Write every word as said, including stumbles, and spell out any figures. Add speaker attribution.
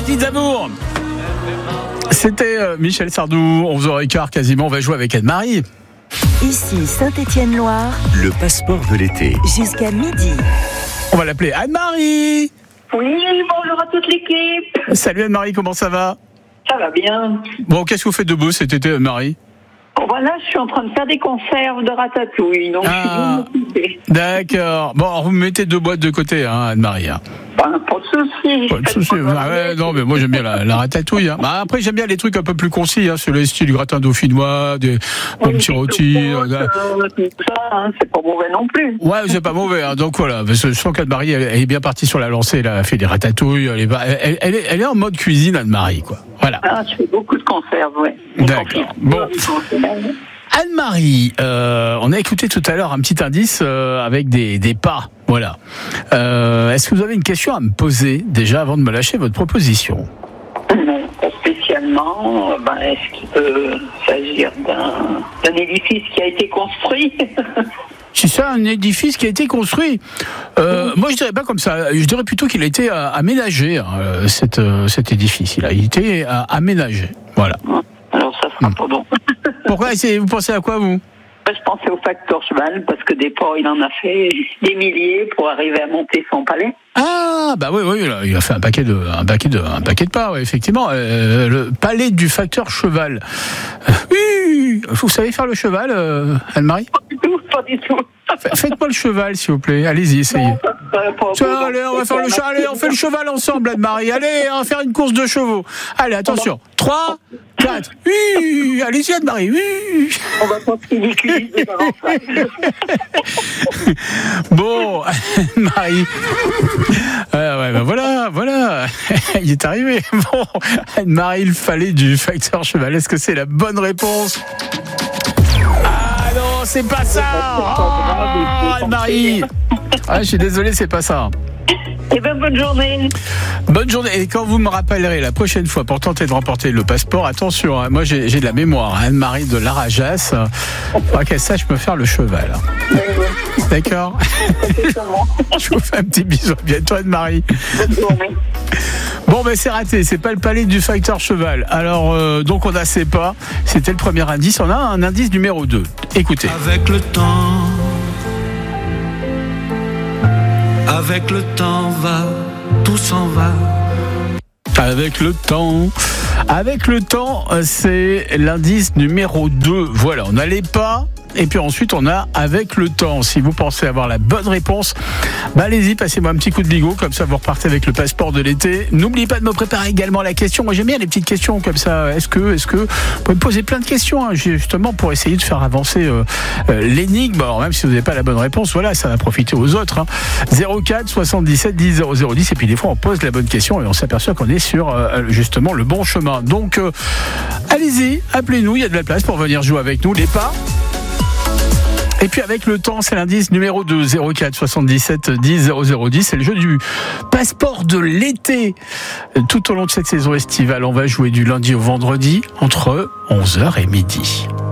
Speaker 1: Maladie d'amour. C'était euh, Michel Sardou, onze heures quinze quasiment. On va jouer avec Anne-Marie.
Speaker 2: Ici Saint-Étienne-Loire.
Speaker 3: Le passeport de l'été.
Speaker 2: Jusqu'à midi.
Speaker 1: On va l'appeler Anne-Marie.
Speaker 4: Oui, bonjour à toute l'équipe.
Speaker 1: Salut Anne-Marie, comment ça va?
Speaker 4: Ça va bien.
Speaker 1: Bon, qu'est-ce que vous faites de beau cet été, Anne-Marie?
Speaker 4: Bon, voilà, je suis en train de faire des conserves de ratatouille, donc
Speaker 1: Ah,
Speaker 4: je vais m'occuper.
Speaker 1: D'accord. Bon, alors vous mettez deux boîtes de côté, hein, Anne-Marie. Hein.
Speaker 4: Ben, pas de soucis.
Speaker 1: Pas de souci. Ah ouais, non, mais moi j'aime bien la, la ratatouille. Hein. Bah, après, j'aime bien les trucs un peu plus concis, hein, sur le style gratin dauphinois, des bons petits rôtis. Euh,
Speaker 4: tout ça, hein, c'est pas mauvais non plus.
Speaker 1: Ouais, c'est pas mauvais. Hein. Donc voilà, parce que je sens qu'Anne-Marie, elle, elle est bien partie sur la lancée. Elle a fait des ratatouilles. Elle est, elle, elle, est, elle est en mode cuisine, Anne-Marie, quoi. Voilà.
Speaker 4: Ah, je fais beaucoup de conserves, ouais.
Speaker 1: D'accord. Bon. Anne-Marie, euh, on a écouté tout à l'heure un petit indice euh, avec des, des pas. Voilà. Euh, est-ce que vous avez une question à me poser déjà avant de me lâcher votre proposition?
Speaker 4: Non, pas spécialement. Ben, est-ce qu'il peut s'agir d'un, d'un édifice qui a été construit?
Speaker 1: C'est ça, un édifice qui a été construit. Euh, moi, je dirais pas comme ça. Je dirais plutôt qu'il a été euh, aménagé, hein, cet, euh, cet édifice. Il a été euh, aménagé. Voilà.
Speaker 4: Alors, ça sera
Speaker 1: Hmm.
Speaker 4: pas bon.
Speaker 1: Pourquoi? Vous pensez à quoi, vous?
Speaker 4: Je pensais au facteur cheval, parce que des pas, il en a fait des milliers pour arriver à monter son palais.
Speaker 1: Ah, bah oui, oui, il a fait un paquet de, un paquet de, un paquet de pas, ouais, effectivement. Euh, le palais du facteur cheval. Euh, oui, vous savez faire le cheval, euh, Anne-Marie?
Speaker 4: Pas du tout, pas du tout.
Speaker 1: Faites-moi le cheval, s'il vous plaît. Allez-y, essayez.
Speaker 4: Non, ça serait pas
Speaker 1: Tiens,
Speaker 4: beau.
Speaker 1: allez, on va faire le cheval. Allez, on fait le cheval ensemble, Anne-Marie. Allez, on va faire une course de chevaux. Allez, attention. trois, quatre. Oui, allez-y, Anne-Marie. Oui.
Speaker 4: On va pas se ridiculiser davantage.
Speaker 1: Bon, Anne-Marie. Ah ouais, ben voilà, voilà. Il est arrivé. Bon, Anne-Marie, il fallait du facteur cheval. Est-ce que c'est la bonne réponse? Ah non, c'est pas ça. Oh, Anne-Marie. Ah, je suis désolé, c'est pas ça.
Speaker 4: Eh bien, bonne journée.
Speaker 1: Bonne journée. Et quand vous me rappellerez la prochaine fois pour tenter de remporter le passeport, attention, hein, moi j'ai, j'ai de la mémoire. Hein, Anne-Marie de Larajas, il faudra qu'elle sache me faire le cheval. D'accord. Je vous fais un petit bisou. À bientôt, Anne-Marie.
Speaker 4: Bonne journée.
Speaker 1: Bon, ben c'est raté. C'est pas le palais du facteur cheval. Alors, euh, donc on a ces pas. C'était le premier indice. On a un indice numéro deux. Écoutez.
Speaker 5: Avec le temps, avec le temps va, tout s'en va.
Speaker 1: Avec le temps. Avec le temps, c'est l'indice numéro deux. Voilà, on n'a les pas. Et puis ensuite, on a avec le temps. Si vous pensez avoir la bonne réponse, bah allez-y, passez-moi un petit coup de bigot. Comme ça, vous repartez avec le passeport de l'été. N'oubliez pas de me préparer également la question. Moi, j'aime bien les petites questions comme ça. Est-ce que, est-ce que, vous pouvez me poser plein de questions, hein, justement, pour essayer de faire avancer euh, euh, l'énigme. Alors, même si vous n'avez pas la bonne réponse, voilà, ça va profiter aux autres. Hein. zéro quatre soixante-dix-sept dix zéro zéro dix. Et puis, des fois, on pose la bonne question et on s'aperçoit qu'on est sur, euh, justement, le bon chemin. Donc, euh, allez-y, appelez-nous. Il y a de la place pour venir jouer avec nous. Les pas. Et puis avec le temps, c'est l'indice numéro deux, zéro quatre soixante-dix-sept dix zéro zéro dix. C'est le jeu du passeport de l'été. Tout au long de cette saison estivale, on va jouer du lundi au vendredi entre onze heures et midi.